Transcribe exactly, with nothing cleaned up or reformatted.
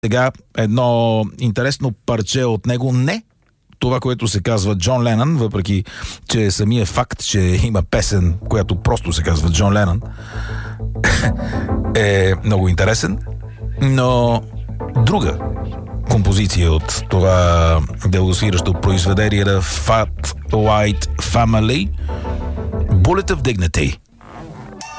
Сега едно интересно парче от него, не това, което се казва Джон Ленън, въпреки че самия факт, че има песен, която просто се казва Джон Ленън, е много интересен, но друга композиция от това дългосвиращо произведение на Fat White Family, Bullet of Dignity.